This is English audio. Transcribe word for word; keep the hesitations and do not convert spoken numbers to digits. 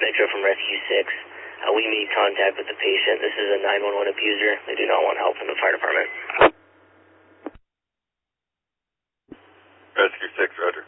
Metro from Rescue six. Uh, we made contact with the patient. This is a nine one one abuser. They do not want help from the fire department. Rescue six, Roger.